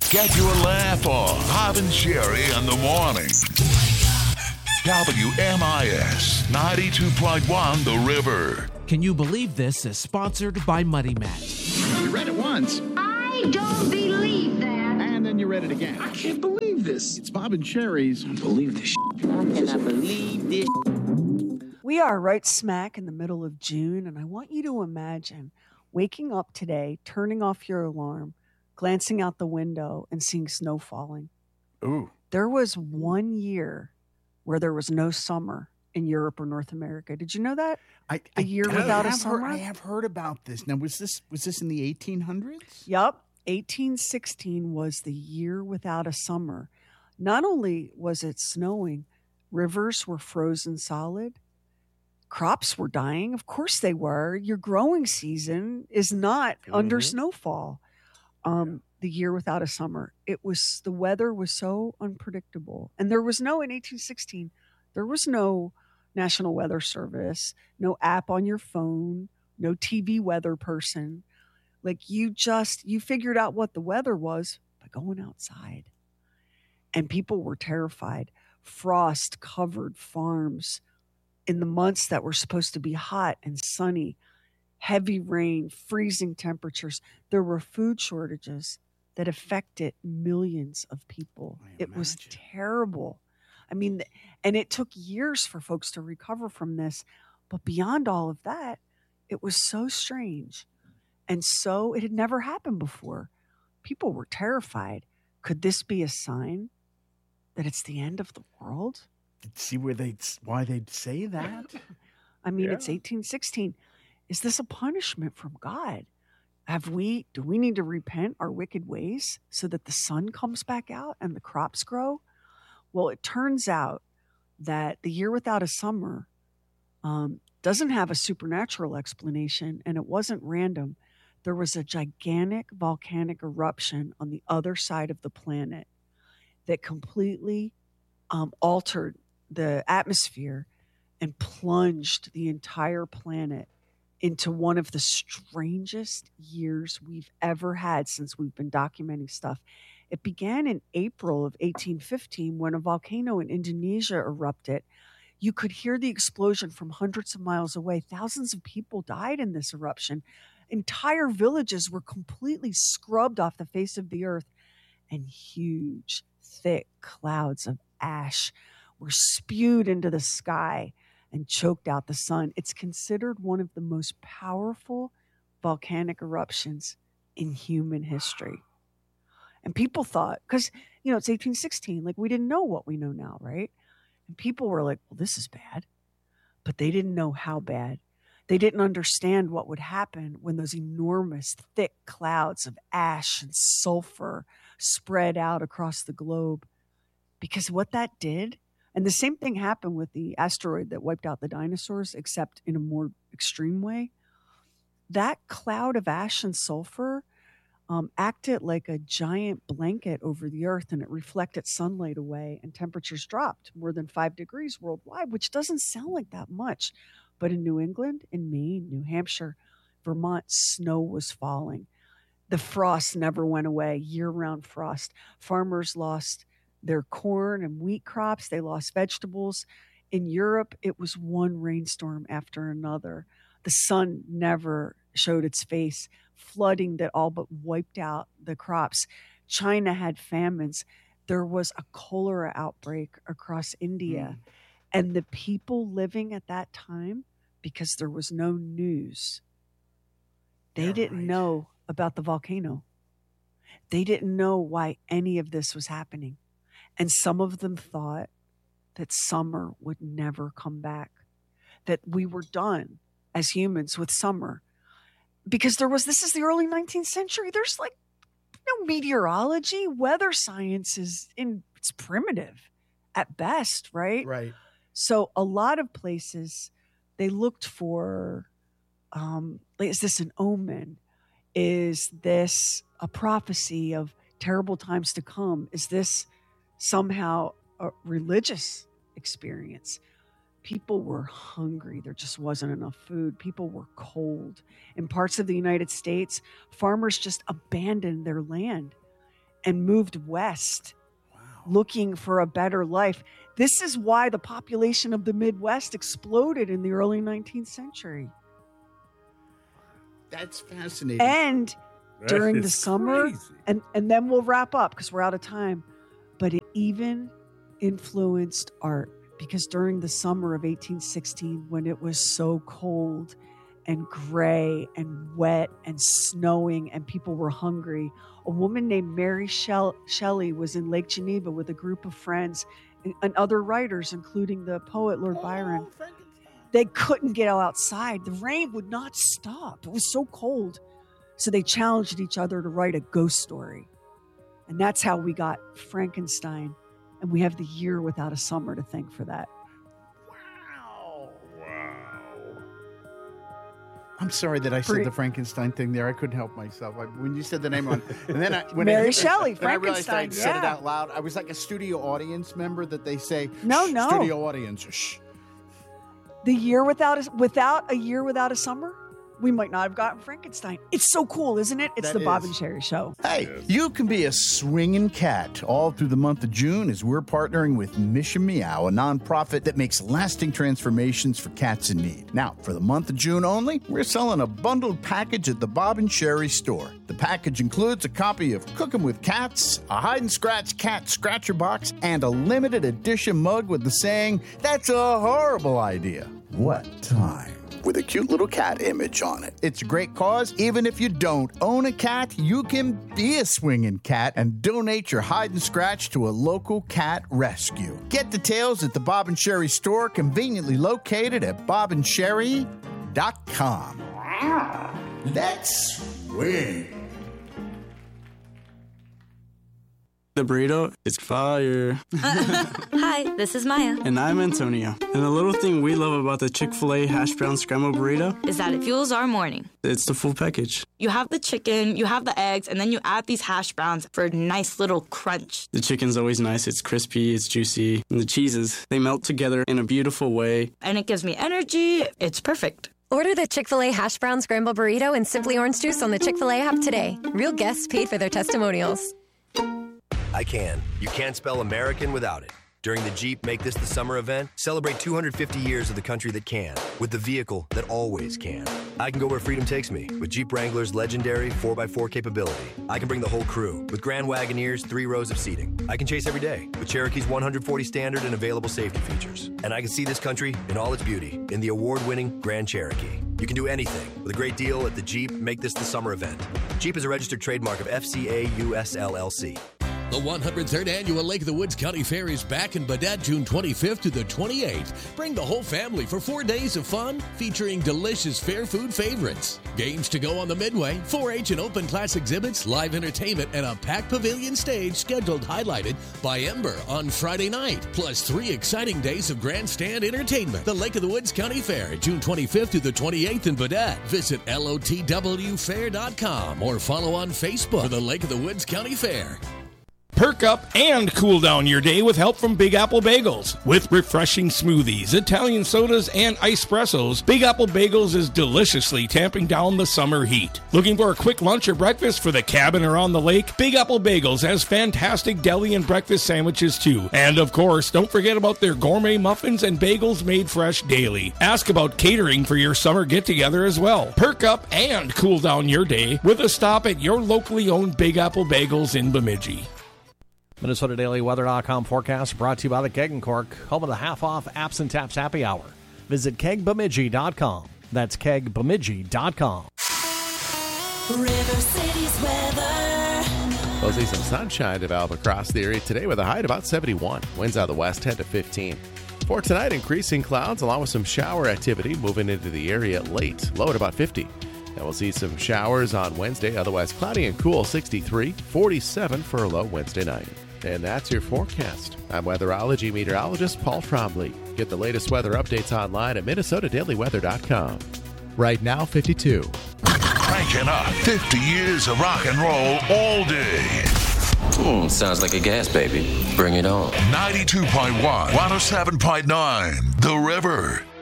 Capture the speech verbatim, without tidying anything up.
Get your laugh on. Bob and Sherry in the morning. W M I S ninety-two point one The River. Can you believe this is sponsored by Muddy Mat? You read it once. I don't believe that. And then you read it again. I can't believe this. It's Bob and Sherry's. I don't believe this. I cannot believe this. We are right smack in the middle of June, and I want you to imagine waking up today, turning off your alarm, glancing out the window, and seeing snow falling. Ooh. There was one year where there was no summer in Europe or North America. Did you know that? I, A year without a have summer? Heard, I have heard about this. Now, was this was this in the eighteen hundreds? Yep. eighteen sixteen was the year without a summer. Not only was it snowing, rivers were frozen solid. Crops were dying. Of course they were. Your growing season is not mm-hmm. under snowfall. Um, the year without a summer. It was, the weather was so unpredictable. And there was no, in eighteen sixteen, there was no National Weather Service, no app on your phone, no T V weather person. Like you just, you figured out what the weather was by going outside. And people were terrified. Frost covered farms in the months that were supposed to be hot and sunny, heavy rain, freezing temperatures. There were food shortages that affected millions of people. It was terrible. I mean, and it took years for folks to recover from this. But beyond all of that, it was so strange. And so it had never happened before. People were terrified. Could this be a sign that it's the end of the world? See where they why they'd say that? I mean, yeah. It's eighteen sixteen. Is this a punishment from God? Have we, do we need to repent our wicked ways so that the sun comes back out and the crops grow? Well, it turns out that the year without a summer um, doesn't have a supernatural explanation, and it wasn't random. There was a gigantic volcanic eruption on the other side of the planet that completely um, altered the atmosphere and plunged the entire planet into one of the strangest years we've ever had since we've been documenting stuff. It began in April of eighteen fifteen when a volcano in Indonesia erupted. You could hear the explosion from hundreds of miles away. Thousands of people died in this eruption. Entire villages were completely scrubbed off the face of the earth, and huge, thick clouds of ash were spewed into the sky and choked out the sun. It's considered one of the most powerful volcanic eruptions in human history. And people thought, because, you know, it's eighteen sixteen, like we didn't know what we know now, right? And people were like, well, this is bad. But they didn't know how bad. They didn't understand what would happen when those enormous, thick clouds of ash and sulfur spread out across the globe. Because what that did, and the same thing happened with the asteroid that wiped out the dinosaurs, except in a more extreme way. That cloud of ash and sulfur um, acted like a giant blanket over the earth, and it reflected sunlight away, and temperatures dropped more than five degrees worldwide, which doesn't sound like that much. But in New England, in Maine, New Hampshire, Vermont, snow was falling. The frost never went away, year-round frost. Farmers lost their corn and wheat crops. They lost vegetables. In Europe, it was one rainstorm after another. The sun never showed its face, flooding that all but wiped out the crops. China had famines. There was a cholera outbreak across India. Mm. And the people living at that time, because there was no news, they yeah, didn't right. know about the volcano. They didn't know why any of this was happening. And some of them thought that summer would never come back, that we were done as humans with summer. Because there was, this is the early nineteenth century, there's like no meteorology. Weather science is in, it's primitive at best, right? Right. So a lot of places, they looked for, um, like, is this an omen? Is this a prophecy of terrible times to come? Is this somehow a religious experience? People were hungry. There just wasn't enough food. People were cold. In parts of the United States, farmers just abandoned their land. and moved west, wow. looking for a better life. This is why the population of the Midwest exploded in the early nineteenth century. That's fascinating. And that during the summer, crazy. and, and then we'll wrap up because we're out of time, but it even influenced art, because during the summer of eighteen sixteen, when it was so cold and gray and wet and snowing and people were hungry, a woman named Mary Shell- Shelley was in Lake Geneva with a group of friends and, and other writers, including the poet Lord Byron. Oh, they couldn't get outside. The rain would not stop. It was so cold. So they challenged each other to write a ghost story. And that's how we got Frankenstein. And we have the year without a summer to thank for that. Wow. Wow. I'm sorry that I Pretty- said the Frankenstein thing there. I couldn't help myself. I, when you said the name on, and then I, when Mary I, Shelley, then I realized Frankenstein, I'd said it yeah. out loud. I was like a studio audience member that they say, No, "Shh, no. studio audience, shh." The year without a, without a year without a summer, we might not have gotten Frankenstein. It's so cool, isn't it? It's That the Bob is. and Sherry Show. Hey, you can be a swinging cat all through the month of June as we're partnering with Mission Meow, a nonprofit that makes lasting transformations for cats in need. Now, for the month of June only, we're selling a bundled package at the Bob and Sherry store. The package includes a copy of Cooking with Cats, a hide and scratch cat scratcher box, and a limited edition mug with the saying, "That's a horrible idea." What time? With a cute little cat image on it. It's a great cause. Even if you don't own a cat, you can be a swinging cat and donate your hide and scratch to a local cat rescue. Get details at the Bob and Sherry store, conveniently located at bob and sherry dot com. Let's swing. The burrito is fire. Hi, this is Maya. And I'm Antonio. And the little thing we love about the Chick-fil-A hash brown scrambled burrito Is that it fuels our morning. it's the full package. You have the chicken, you have the eggs, and then you add these hash browns for a nice little crunch. The chicken's always nice. It's crispy, it's juicy. And the cheeses, they melt together in a beautiful way. And it gives me energy. It's perfect. Order the Chick-fil-A Hash Brown Scramble Burrito and Simply Orange Juice on the Chick-fil-A app today. Real guests paid for their testimonials. I can. You can't spell American without it. During the Jeep Make This the Summer event, celebrate two hundred fifty years of the country that can, with the vehicle that always can. I can go where freedom takes me with Jeep Wrangler's legendary four by four capability. I can bring the whole crew with Grand Wagoneer's three rows of seating. I can chase every day with Cherokee's one hundred forty standard and available safety features. And I can see this country in all its beauty in the award-winning Grand Cherokee. You can do anything with a great deal at the Jeep Make This the Summer event. Jeep is a registered trademark of F C A U S L L C. The one hundred third Annual Lake of the Woods County Fair is back in Baudette June twenty-fifth to the twenty-eighth. Bring the whole family for four days of fun featuring delicious fair food favorites. Games to go on the Midway, four H and open class exhibits, live entertainment, and a packed pavilion stage scheduled highlighted by Ember on Friday night. Plus three exciting days of grandstand entertainment. The Lake of the Woods County Fair, June twenty-fifth to the twenty-eighth in Baudette. Visit L O T W fair dot com or follow on Facebook for the Lake of the Woods County Fair. Perk up and cool down your day with help from Big Apple Bagels. With refreshing smoothies, Italian sodas, and ice-pressos, Big Apple Bagels is deliciously tamping down the summer heat. Looking for a quick lunch or breakfast for the cabin or on the lake? Big Apple Bagels has fantastic deli and breakfast sandwiches too. And of course, don't forget about their gourmet muffins and bagels made fresh daily. Ask about catering for your summer get-together as well. Perk up and cool down your day with a stop at your locally owned Big Apple Bagels in Bemidji. Minnesota Daily Weather dot com forecast brought to you by the Keg and Cork, home of the half-off Apps and Taps Happy Hour. Visit keg bemidji dot com. That's keg bemidji dot com. River City's weather. We'll see some sunshine develop across the area today with a high at about seventy-one. Winds out of the west ten to fifteen. For tonight, increasing clouds along with some shower activity moving into the area late. Low at about fifty. And we'll see some showers on Wednesday, otherwise cloudy and cool, sixty-three, forty-seven for a low Wednesday night. And that's your forecast. I'm weatherology meteorologist Paul Trombley. Get the latest weather updates online at Minnesota Daily Weather dot com. Right now, fifty-two. Cranking up fifty years of rock and roll all day. Hmm, sounds like a gas baby. Bring it on. ninety-two point one, one oh seven point nine, The River.